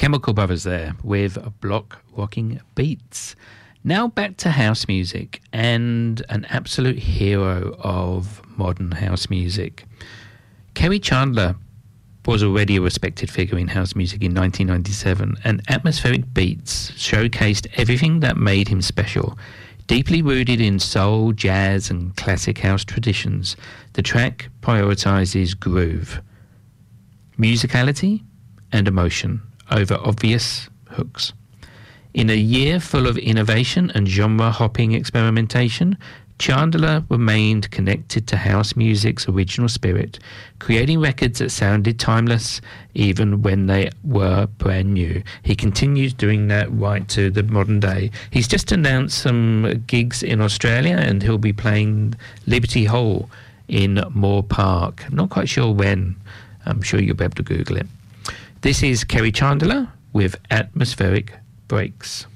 Chemical Brothers there with Block Rocking Beats. Now back to house music and an absolute hero of modern house music. Kerry Chandler was already a respected figure in house music in 1997, and Atmospheric Beats showcased everything that made him special. Deeply rooted in soul, jazz and classic house traditions, the track prioritizes groove, musicality and emotion over obvious hooks. In a year full of innovation and genre-hopping experimentation, Chandler remained connected to house music's original spirit, creating records that sounded timeless even when they were brand new. He continues doing that right to the modern day. He's just announced some gigs in Australia, and he'll be playing Liberty Hall in Moore Park. I'm not quite sure when. I'm sure you'll be able to Google it. This is Kerry Chandler with Atmospheric Breaks.